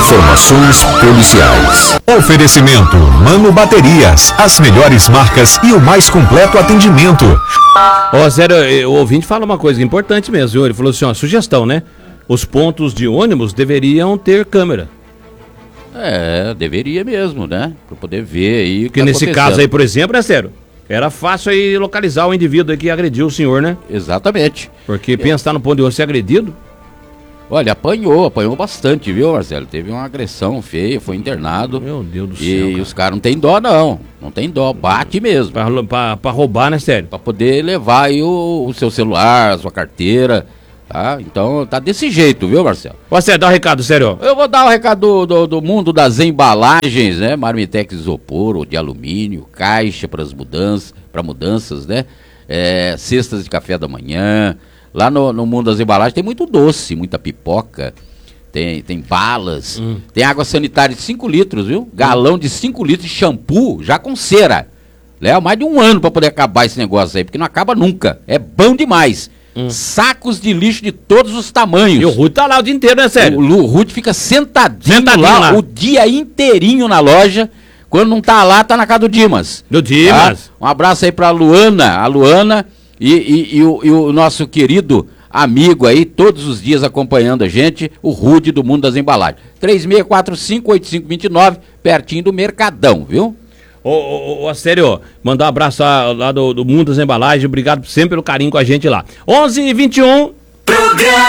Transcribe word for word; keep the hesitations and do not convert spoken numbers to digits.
Informações policiais. Oferecimento Mano Baterias, as melhores marcas e o mais completo atendimento. Ó, sério, o ouvinte fala uma coisa importante mesmo, viu? Ele falou assim, ó, sugestão, né? Os pontos de ônibus deveriam ter câmera. É, deveria mesmo, né? Pra poder ver aí o que Porque tá nesse acontecendo. caso aí, por exemplo, é sério, era fácil aí localizar o indivíduo aí que agrediu o senhor, né? Exatamente. Porque pensar no ponto de ônibus ser agredido... Olha, apanhou, apanhou bastante, viu, Marcelo? Teve uma agressão feia, foi internado. Meu Deus do céu, E cara. os caras não tem dó, não. Não tem dó, bate mesmo. Pra, pra, pra roubar, né, sério? Pra poder levar aí o, o seu celular, a sua carteira, tá? Então tá desse jeito, viu, Marcelo? Ó, sério, dá um recado, sério. Eu vou dar o recado do, do, do mundo das embalagens, né? Marmitex isopor ou de alumínio, caixa para as mudanças, para mudanças, né? É, cestas de café da manhã. Lá no, no mundo das embalagens tem muito doce, muita pipoca, tem, tem balas, hum. tem água sanitária de cinco litros, viu? Galão de cinco litros de shampoo, já com cera. Leva mais de um ano para poder acabar esse negócio aí, porque não acaba nunca. É bom demais. Hum. Sacos de lixo de todos os tamanhos. E o Ruth tá lá o dia inteiro, né, sério? O, o Ruth fica sentadinho, sentadinho lá, lá o dia inteirinho na loja. Quando não tá lá, tá na casa do Dimas. Do Dimas. Tá? Um abraço aí pra Luana, a Luana e, e, e, o, e o nosso querido amigo aí, todos os dias acompanhando a gente, o Rude do Mundo das Embalagens. três seis quatro cinco, oito cinco dois nove, pertinho do Mercadão, viu? Ô, ô, ô, sério, mandar um abraço lá, lá do, do Mundo das Embalagens, obrigado sempre pelo carinho com a gente lá. onze e vinte e um. Programa